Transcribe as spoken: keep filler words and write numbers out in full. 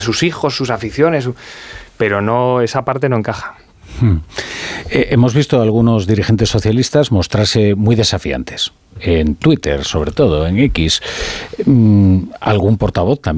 sus hijos, sus aficiones, pero no, esa parte no encaja. Hmm. Eh, hemos visto a algunos dirigentes socialistas mostrarse muy desafiantes, en Twitter sobre todo, en X. Mm, algún portavoz también